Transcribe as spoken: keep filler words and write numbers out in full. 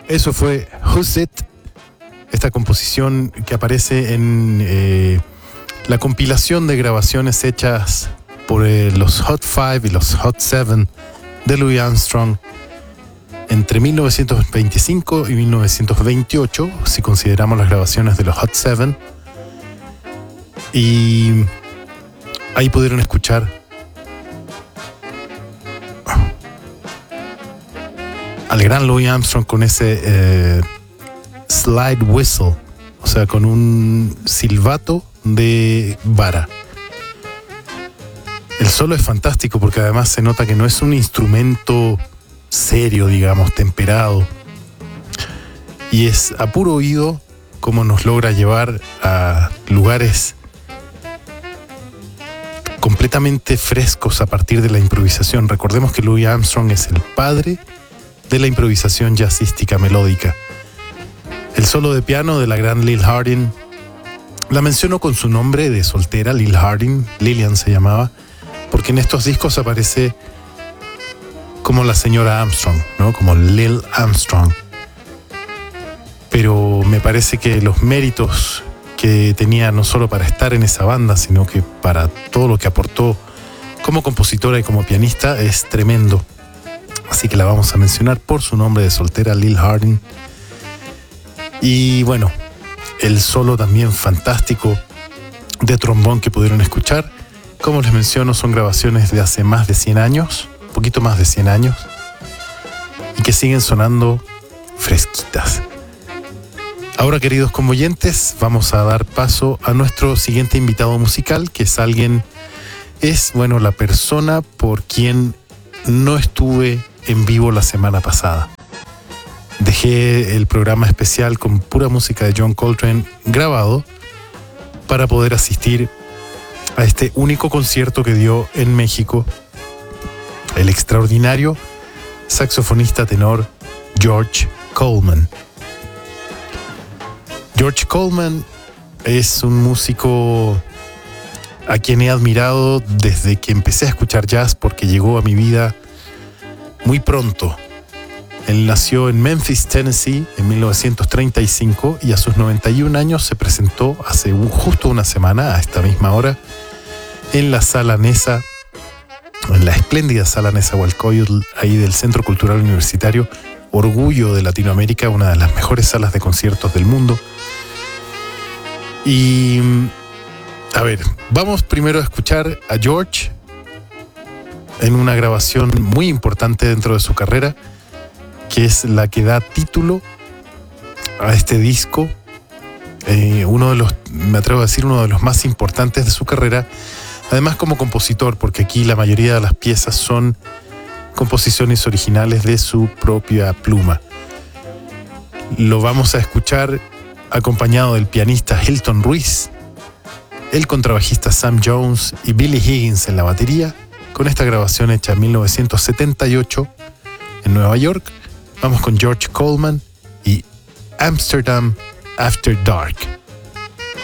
Eso fue Who's It, esta composición que aparece en eh, la compilación de grabaciones hechas por eh, los Hot Five y los Hot Seven de Louis Armstrong entre mil novecientos veinticinco y mil novecientos veintiocho, si consideramos las grabaciones de los Hot Seven. Y ahí pudieron escuchar al gran Louis Armstrong con ese eh, slide whistle, o sea, con un silbato de vara. El solo es fantástico porque además se nota que no es un instrumento serio, digamos, temperado, y es a puro oído como nos logra llevar a lugares completamente frescos a partir de la improvisación. Recordemos que Louis Armstrong es el padre de la improvisación jazzística melódica. El solo de piano de la gran Lil Hardin, la menciono con su nombre de soltera, Lil Hardin, Lillian se llamaba, porque en estos discos aparece como la señora Armstrong, ¿no? Como Lil Armstrong. Pero me parece que los méritos que tenía no solo para estar en esa banda, sino que para todo lo que aportó como compositora y como pianista es tremendo. Así que la vamos a mencionar por su nombre de soltera, Lil Hardin. Y bueno, el solo también fantástico de trombón que pudieron escuchar. Como les menciono, son grabaciones de hace más de cien años, un poquito más de cien años, y que siguen sonando fresquitas. Ahora, queridos convoyentes, vamos a dar paso a nuestro siguiente invitado musical, que es alguien, es, bueno, la persona por quien no estuve en vivo la semana pasada. Dejé el programa especial con pura música de John Coltrane grabado para poder asistir a este único concierto que dio en México el extraordinario saxofonista tenor George Coleman. George Coleman es un músico a quien he admirado desde que empecé a escuchar jazz, porque llegó a mi vida muy pronto. Él nació en Memphis, Tennessee, en mil novecientos treinta y cinco, y a sus noventa y un años se presentó hace justo una semana, a esta misma hora, en la Sala Nesa, en la espléndida Sala Nezahualcóyotl, ahí del Centro Cultural Universitario, orgullo de Latinoamérica, una de las mejores salas de conciertos del mundo. Y, a ver, vamos primero a escuchar a George en una grabación muy importante dentro de su carrera, que es la que da título a este disco, eh, uno de los, me atrevo a decir, uno de los más importantes de su carrera, además como compositor, porque aquí la mayoría de las piezas son composiciones originales de su propia pluma. Lo vamos a escuchar acompañado del pianista Hilton Ruiz, el contrabajista Sam Jones y Billy Higgins en la batería, con esta grabación hecha en mil novecientos setenta y ocho en Nueva York. Vamos con George Coleman y Amsterdam After Dark.